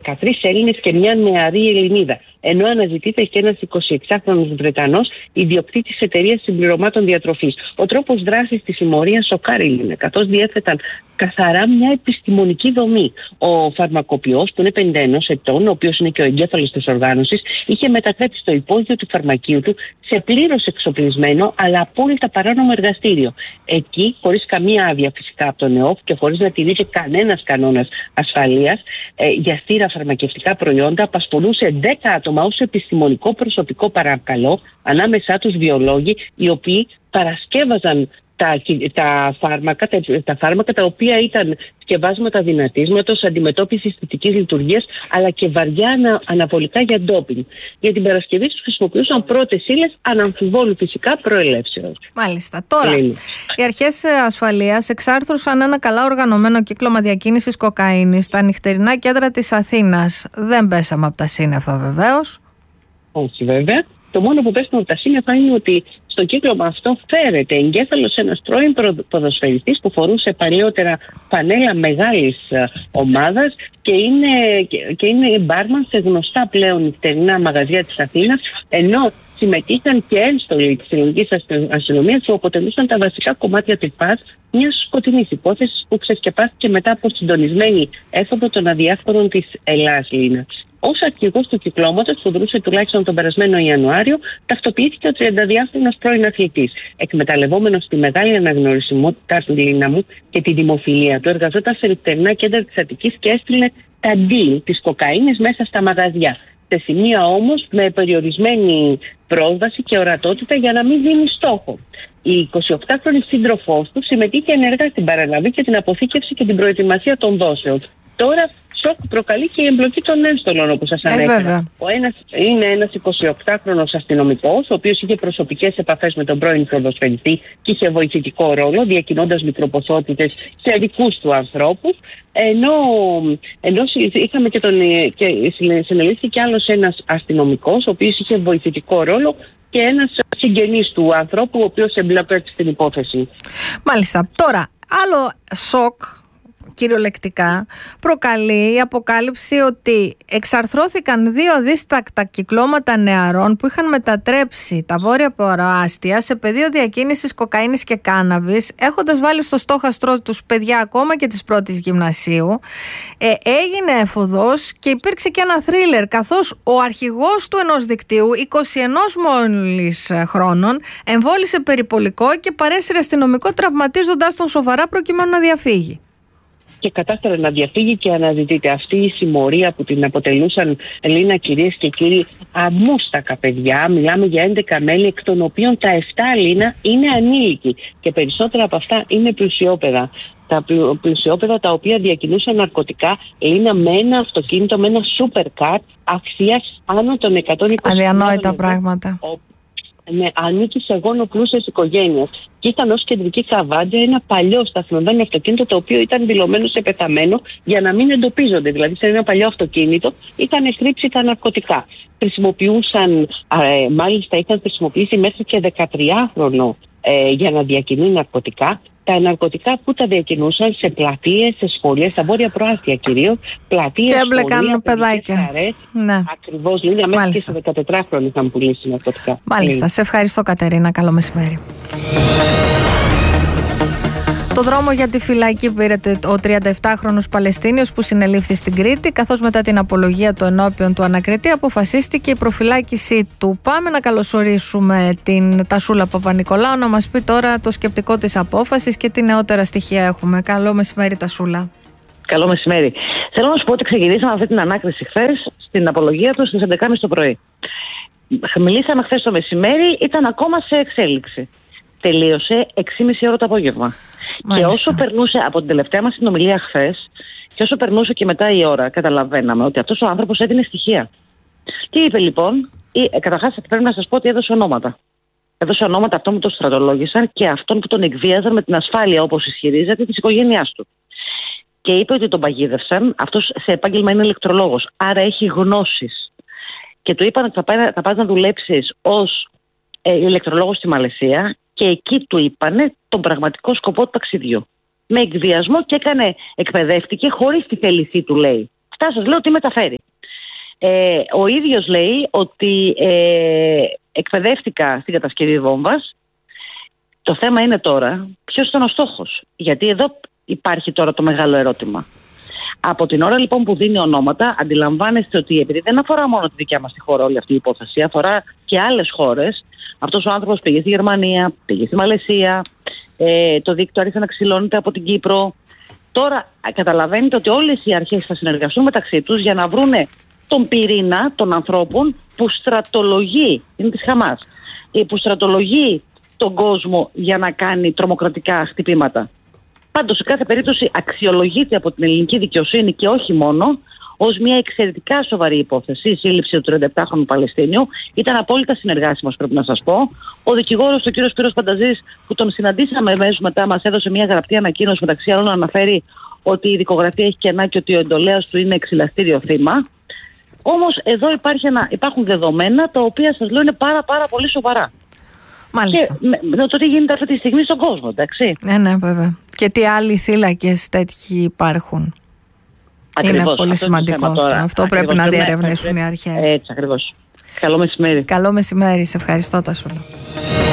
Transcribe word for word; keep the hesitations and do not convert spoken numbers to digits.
δεκατρείς Έλληνες και μια νεαρή Ελληνίδα. Ενώ αναζητείται και ένας εικοσιεξάχρονος Βρετανός, ιδιοκτήτης εταιρείας συμπληρωμάτων διατροφής. Ο τρόπος δράσης της συμμορίας σοκάρει, καθώς διέθεταν καθαρά μια επιστημονική δομή. Ο φαρμακοποιός, που είναι πενήντα ένα ετών, ο οποίος είναι και ο εγκέφαλος της οργάνωσης, είχε μετατρέψει το υπόγειο του φαρμακείου του σε πλήρως εξοπλισμένο αλλά απόλυτα παράνομο εργαστήριο. Εκεί, χωρίς καμία άδεια φυσικά από τον ΕΟΦ και χωρίς να τηρείται κανένας κανόνας ασφαλείας, ε, για στήρα φαρμακευτικά προϊόντα, απασχολούσε δέκα άτομα ως επιστημονικό προσωπικό, παρακαλώ, ανάμεσά τους βιολόγοι, οι οποίοι παρασκεύαζαν Τα, τα, φάρμακα, τα, τα φάρμακα τα οποία ήταν σκευάσματα δυνατίσματος, αντιμετώπιση αισθητικής λειτουργίας, αλλά και βαριά ανα, αναβολικά για ντόπινγκ. Για την παρασκευή τους χρησιμοποιούσαν πρώτες ύλες αναμφιβόλου φυσικά προελεύσεως. Μάλιστα. Τώρα, Λίνη. οι αρχές ασφαλείας εξάρθρωσαν ένα καλά οργανωμένο κύκλωμα διακίνησης κοκαίνης στα νυχτερινά κέντρα της Αθήνας. Δεν πέσαμε από τα σύννεφα βεβαίως. Όχι βέβαια. Το μόνο που πέσαμε από τα σύννεφα είναι ότι στο κύκλωμα αυτό φέρεται εγκέφαλος ένας πρώην ποδοσφαιριστής που φορούσε παλιότερα φανέλα μεγάλης ομάδας και είναι, και είναι μπάρμαν σε γνωστά πλέον νυχτερινά μαγαζιά της Αθήνας, ενώ συμμετείχαν και ένστολοι της ελληνικής αστυνομίας που αποτελούσαν τα βασικά κομμάτια της ΠΑΣ, μιας σκοτεινής υπόθεσης που ξεσκεπάστηκε μετά από συντονισμένη έφοδο των αδιάφορων της Ελλάς, Λίνα. Ως αρχηγός του κυκλώματος, που δρούσε τουλάχιστον τον περασμένο Ιανουάριο, ταυτοποιήθηκε ο τριανταδυάχρονος πρώην αθλητής. Εκμεταλλευόμενος τη μεγάλη αναγνωρισιμότητά του, Λίνα μου, και τη δημοφιλία του, εργαζόταν σε νυχτερινά κέντρα της Αττικής και έστειλε τα ντύλ της κοκαίνης μέσα στα μαγαζιά. Σε σημεία όμως με περιορισμένη πρόσβαση και ορατότητα για να μην δίνει στόχο. Η εικοσιοκτάχρονη σύντροφός του συμμετείχε ενεργά στην παραλαβή και την αποθήκευση και την προετοιμασία των δόσεων. Τώρα σοκ προκαλεί και η εμπλοκή των ένστολων, όπως σας ανέφερα. Ε, ο ένας είναι ένας εικοσιοκτάχρονος αστυνομικός, ο οποίος είχε προσωπικές επαφές με τον πρώην ποδοσφαιριστή και είχε βοηθητικό ρόλο, διακινώντας μικροποσότητες σε δικούς του ανθρώπους. Ενώ, ενώ είχαμε και τον. Και συνελήφθηκε άλλος ένας αστυνομικός, ο οποίος είχε βοηθητικό ρόλο, και ένας συγγενής του ανθρώπου, ο οποίος εμπλέκεται στην υπόθεση. Μάλιστα. Τώρα, άλλο σοκ, κυριολεκτικά, προκαλεί η αποκάλυψη ότι εξαρθρώθηκαν δύο αδίστακτα κυκλώματα νεαρών που είχαν μετατρέψει τα βόρεια προάστια σε πεδίο διακίνησης κοκαίνης και κάναβης, έχοντας βάλει στο στόχαστρό τους παιδιά ακόμα και της πρώτης γυμνασίου. Ε, έγινε έφοδος και υπήρξε και ένα θρίλερ, καθώς ο αρχηγός του ενός δικτύου, είκοσι ένα μόλις χρόνων, εμβόλισε περιπολικό και παρέσυρε αστυνομικό, τραυματίζοντας τον σοβαρά προκειμένου να διαφύγει. Και κατάφερε να διαφύγει και αναζητείται. Αυτή η συμμορία που την αποτελούσαν, Ελίνα, κυρίες και κύριοι, αμούστακα παιδιά. Μιλάμε για έντεκα μέλη, εκ των οποίων τα επτά, Ελίνα, είναι ανήλικοι. Και περισσότερα από αυτά είναι πλουσιόπαιδα. Τα πλουσιόπαιδα τα οποία διακινούσαν ναρκωτικά, Ελίνα, με ένα αυτοκίνητο, με ένα supercar αξίας άνω των εκατόν είκοσι. Αδιανόητα πράγματα. Ναι, ανήκει σε γόνο πλούσιας οικογένειας. Και ήταν ως κεντρική καβάντια ένα παλιό σταθμευμένο αυτοκίνητο, το οποίο ήταν δηλωμένο σε πεθαμένο για να μην εντοπίζονται. Δηλαδή, σε ένα παλιό αυτοκίνητο είχαν κρύψει τα ναρκωτικά. Χρησιμοποιούσαν, ε, μάλιστα, είχαν χρησιμοποιήσει μέχρι και δεκατριάχρονο ε, για να διακινεί ναρκωτικά. Τα ναρκωτικά που τα διακινούσαν σε πλατείες, σε σχολεία, στα βόρεια προάστια κυρίως, πλατείες, και έμπλεκαν παιδάκια. Ναι. Ακριβώς, Λίδια, μέχρι και σε δεκατετράχρονοι είχαν πουλήσει ναρκωτικά. Μάλιστα. Σε ευχαριστώ, Κατερίνα. Καλό μεσημέρι. Το δρόμο για τη φυλακή πήρε ο τριανταεπτάχρονος Παλαιστίνιος που συνελήφθη στην Κρήτη, καθώς μετά την απολογία του ενώπιον του ανακριτή αποφασίστηκε η προφυλάκησή του. Πάμε να καλωσορίσουμε την Τασούλα Παπα-Νικολάου να μας πει τώρα το σκεπτικό της απόφασης και τι νεότερα στοιχεία έχουμε. Καλό μεσημέρι, Τασούλα. Καλό μεσημέρι. Θέλω να σου πω ότι ξεκινήσαμε αυτή την ανάκριση χθες στην απολογία του στις έντεκα και μισή το πρωί. Μιλήσαμε χθες το μεσημέρι, ήταν ακόμα σε εξέλιξη. Τελείωσε έξι και μισή ώρα το απόγευμα. Μάλιστα. Και όσο περνούσε από την τελευταία μας συνομιλία χθες, και όσο περνούσε και μετά η ώρα, καταλαβαίναμε ότι αυτός ο άνθρωπος έδινε στοιχεία. Τι είπε λοιπόν? Ε, καταρχάς πρέπει να σας πω ότι έδωσε ονόματα. Έδωσε ονόματα αυτών που τον στρατολόγησαν και αυτών που τον εκβίαζαν με την ασφάλεια, όπως ισχυρίζεται, της οικογένειάς του. Και είπε ότι τον παγίδευσαν. Αυτός σε επάγγελμα είναι ηλεκτρολόγος, άρα έχει γνώσεις. Και του είπαν ότι θα, πάει, θα πας να δουλέψεις ως ε, ηλεκτρολόγος στη Μαλαισία. Και εκεί του είπανε τον πραγματικό σκοπό του ταξιδιού. Με εκβιασμό και έκανε, εκπαιδεύτηκε χωρίς τη θέλησή του, λέει, Αυτά σας λέω τι μεταφέρει. Ε, ο ίδιος λέει ότι ε, εκπαιδεύτηκα στην κατασκευή βόμβας. Το θέμα είναι τώρα ποιος ήταν ο στόχος. Γιατί εδώ υπάρχει τώρα το μεγάλο ερώτημα. Από την ώρα λοιπόν που δίνει ονόματα, αντιλαμβάνεστε ότι επειδή δεν αφορά μόνο τη δικιά μας τη χώρα όλη αυτή η υπόθεση, αφορά και άλλες χώρες. Αυτός ο άνθρωπος πήγε στη Γερμανία, πήγε στη Μαλαισία, ε, το δίκτυο άρχισε να ξυλώνεται από την Κύπρο. Τώρα καταλαβαίνετε ότι όλες οι αρχές θα συνεργαστούν μεταξύ τους για να βρούνε τον πυρήνα των ανθρώπων που στρατολογεί, είναι της Χαμάς, που στρατολογεί τον κόσμο για να κάνει τρομοκρατικά χτυπήματα. Πάντως, σε κάθε περίπτωση αξιολογείται από την ελληνική δικαιοσύνη και όχι μόνο ως μια εξαιρετικά σοβαρή υπόθεση. Η σύλληψη του τριανταεπτάχρονου Παλαιστίνιου ήταν απόλυτα συνεργάσιμος, πρέπει να σας πω. Ο δικηγόρος, ο κύριος Σπύρος Πανταζής, που τον συναντήσαμε αμέσως μετά, μας έδωσε μια γραπτή ανακοίνωση, μεταξύ άλλων αναφέρει ότι η δικογραφία έχει κενά και ότι ο εντολέας του είναι εξυλαστήριο θύμα. Όμως εδώ υπάρχει ένα, υπάρχουν δεδομένα τα οποία σας λέω είναι πάρα πάρα πολύ σοβαρά. Μάλιστα. Και με, με το τι γίνεται αυτή τη στιγμή στον κόσμο, εντάξει. Ναι, ναι, βέβαια. Και τι άλλοι θύλακες τέτοιοι υπάρχουν. Ακριβώς. Είναι πολύ αυτό σημαντικό αυτό. Αυτό ακριβώς. Πρέπει να διερευνήσουν οι αρχές. Έτσι ακριβώς. Καλό μεσημέρι. Καλό μεσημέρι. Σε ευχαριστώ, Τασούλα.